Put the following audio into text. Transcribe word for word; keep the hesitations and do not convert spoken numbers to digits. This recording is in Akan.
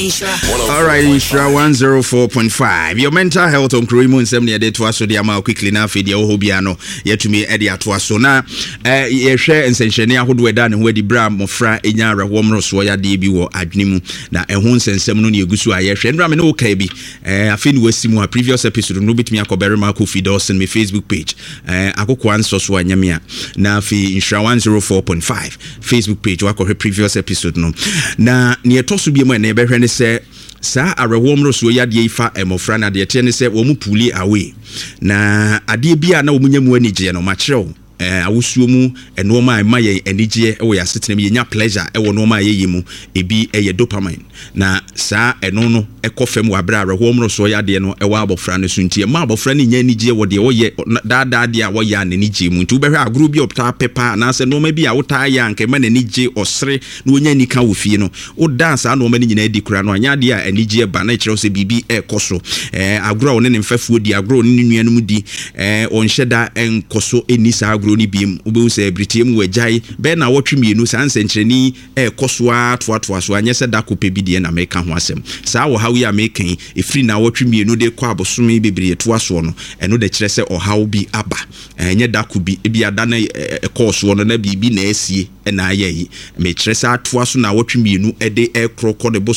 All right, Insura one oh four point five. Your mental health on Krimo and Semnia de Twaso de Ama quickly na Fedia Hobiano, yet to me Eddie Atwaso. Na, eh, ye share and Senshania who were done where the Bram Mofra Enyara Womro Soya Debi or Adnimu, na a Hons and Seminoni Gusu Ayesh and Ramen Okabi. I feel Westimu a previous episode of Nubit Miako Berima Kofi Dawson, my Facebook page. Eh, Ako Kwan Soswa Nyamia. Na fi Insura one oh four point five Facebook page, wako her previous episode no. Na, near Tosubi mo nebe hwene se sa arewomro so ya de ifa emofra na de tie ne se wo mu puli away na ade bia na wo munyam anigye no ma kyerɛw eh awusuo mu eno ma ma ye anigye e wo ya setena me nya pleasure e wo no ma ye yimu ebi e ye dopamine na sa eno no e kofam wa bra arewomro so ya de no e wa abofra no so ntie ma abofra ne nya anigye wo de wo ye daada de a wo ya na anigye mu nti wo behwe agro bi opta pepa na se no ma bi a wo ta ya nke ma na anigye osre na wonya nika wo fie no wo dance a no ma ni nyina edi kura no anya de a anigye ba na kyerɛw se bibi e koso eh agro wo ne ne mfafuo di agro ne nuanum di eh on hyeda enkoso eni sa agro ni biem obewu se britiam wagyae be na wotwemienu sanse nkyereni e koso a toatoa so anya se da kopebi de na meka ho asem saa wo hawo ya mekan efri na wotwemienu de kwa abosome bebre toa so no eno de kyerɛ se ohawo bi aba enye da ko bi ebi ada na ekoso no na bibi na asie na ayeyi me kyerɛ se atoa so na wotwemienu e de e krokɔ de